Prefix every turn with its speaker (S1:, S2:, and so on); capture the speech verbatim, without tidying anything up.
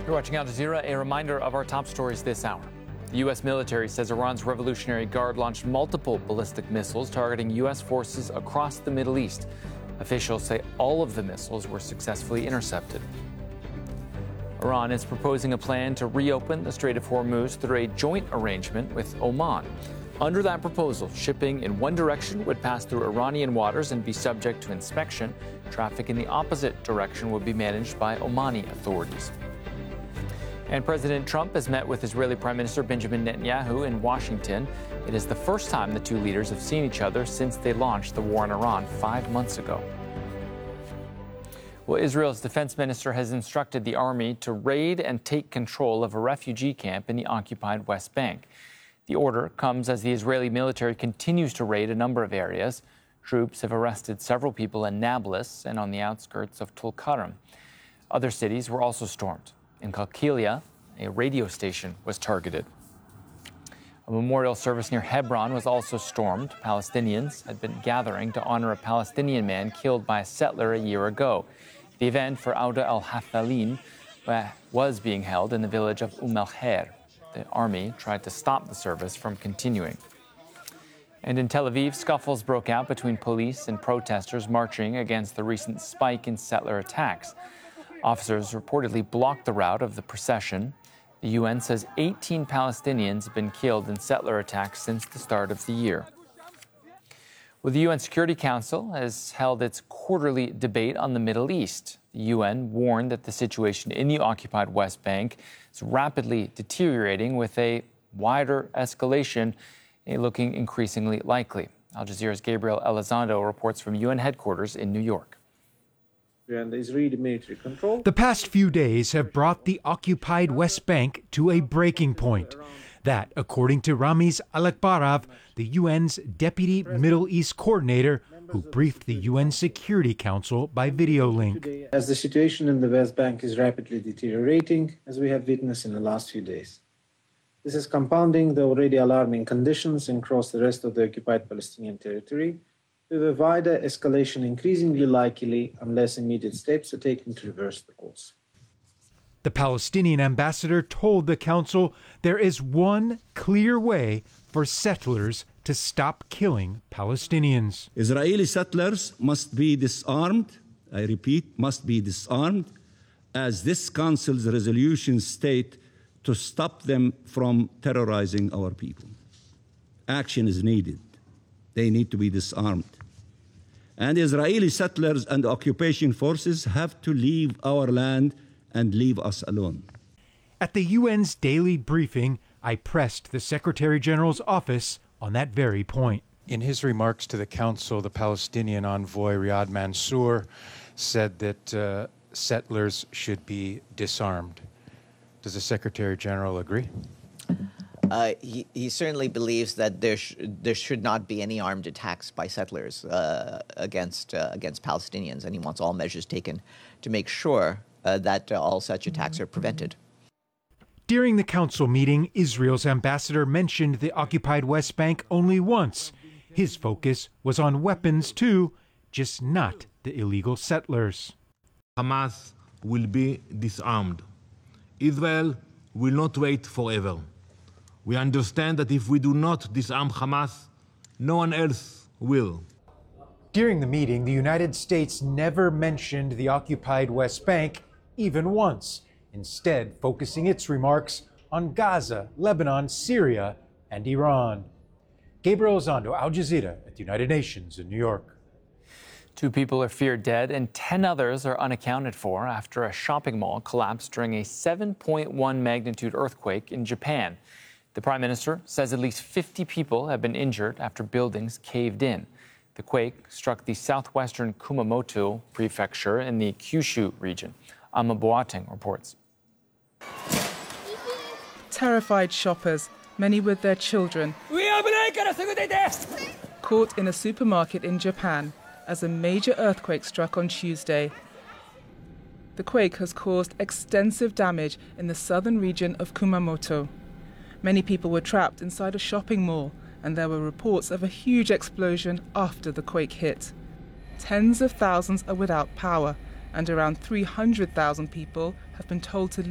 S1: You're watching Al Jazeera. A reminder of our top stories this hour. The U S military says Iran's Revolutionary Guard launched multiple ballistic missiles targeting U S forces across the Middle East. Officials say all of the missiles were successfully intercepted. Iran is proposing a plan to reopen the Strait of Hormuz through a joint arrangement with Oman. Under that proposal, shipping in one direction would pass through Iranian waters and be subject to inspection. Traffic in the opposite direction would be managed by Omani authorities. And President Trump has met with Israeli Prime Minister Benjamin Netanyahu in Washington. It is the first time the two leaders have seen each other since they launched the war in Iran five months ago. Well, Israel's defense minister has instructed the army to raid and take control of a refugee camp in the occupied West Bank. The order comes as the Israeli military continues to raid a number of areas. Troops have arrested several people in Nablus and on the outskirts of Tulkarm. Other cities were also stormed. In Qalqilia, a radio station was targeted. A memorial service near Hebron was also stormed. Palestinians had been gathering to honor a Palestinian man killed by a settler a year ago. The event for Auda al-Hathalin was being held in the village of Umm al-Khair. The army tried to stop the service from continuing. And in Tel Aviv, scuffles broke out between police and protesters marching against the recent spike in settler attacks. Officers reportedly blocked the route of the procession. The U N says eighteen Palestinians have been killed in settler attacks since the start of the year. Well, the U N Security Council has held its quarterly debate on the Middle East. The U N warned that the situation in the occupied West Bank is rapidly deteriorating, with a wider escalation looking increasingly likely. Al Jazeera's Gabriel Elizondo reports from U N headquarters in New York.
S2: And the Israeli military control.
S3: The past few days have brought the occupied West Bank to a breaking point. That, according to Ramiz Alakbarov, the U N's deputy Middle East coordinator, who briefed the U N Security Council by video link.
S2: As the situation in the West Bank is rapidly deteriorating, as we have witnessed in the last few days. This is compounding the already alarming conditions across the rest of the occupied Palestinian territory, with a wider escalation increasingly likely unless immediate steps are taken to reverse the course.
S3: The Palestinian ambassador told the council there is one clear way for settlers to stop killing Palestinians.
S4: Israeli settlers must be disarmed, I repeat, must be disarmed, as this council's resolutions state, to stop them from terrorizing our people. Action is needed. They need to be disarmed. And Israeli settlers and occupation forces have to leave our land and leave us alone.
S3: At the U N's daily briefing, I pressed the Secretary General's office on that very point.
S5: In his remarks to the Council, the Palestinian envoy Riyad Mansour said that uh, settlers should be disarmed. Does the Secretary General agree?
S6: Uh, he, he certainly believes that there, sh there should not be any armed attacks by settlers uh, against, uh, against Palestinians, and he wants all measures taken to make sure uh, that uh, all such attacks are prevented.
S3: During the council meeting, Israel's ambassador mentioned the occupied West Bank only once. His focus was on weapons too, just not the illegal settlers.
S7: Hamas will be disarmed. Israel will not wait forever. We understand that if we do not disarm Hamas, no one else will.
S3: During the meeting, the United States never mentioned the occupied West Bank even once, instead focusing its remarks on Gaza, Lebanon, Syria, and Iran. Gabriel Elizondo, Al Jazeera at the United Nations in New York.
S1: Two people are feared dead and ten others are unaccounted for after a shopping mall collapsed during a seven point one magnitude earthquake in Japan. The Prime Minister says at least fifty people have been injured after buildings caved in. The quake struck the southwestern Kumamoto prefecture in the Kyushu region. Amma Boateng reports.
S8: Terrified shoppers, many with their children, caught in a supermarket in Japan as a major earthquake struck on Tuesday. The quake has caused extensive damage in the southern region of Kumamoto. Many people were trapped inside a shopping mall, and there were reports of a huge explosion after the quake hit. Tens of thousands are without power, and around three hundred thousand people have been told to